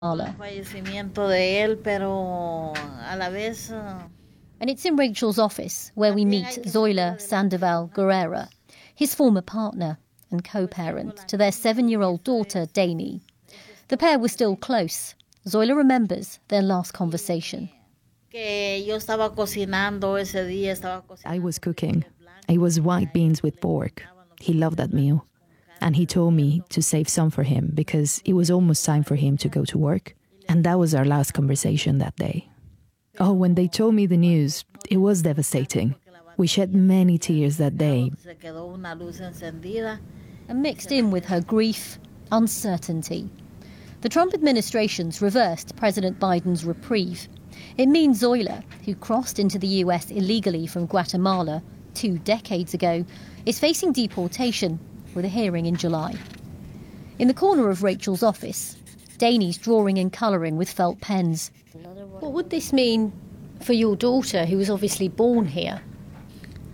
And it's in Rachel's office where we meet Zoila Sandoval Guerrera, his former partner and co-parent to their 7-year-old daughter, Dani. The pair were still close. Zoila remembers their last conversation. I was cooking. It was white beans with pork. He loved that meal. And he told me to save some for him because it was almost time for him to go to work. And that was our last conversation that day. Oh, when they told me the news, it was devastating. We shed many tears that day. And mixed in with her grief, uncertainty. The Trump administration's reversed President Biden's reprieve. It means Zoila, who crossed into the US illegally from Guatemala 2 decades ago, is facing deportation with a hearing in July. In the corner of Rachel's office, Dani's drawing and colouring with felt pens. What would this mean for your daughter, who was obviously born here?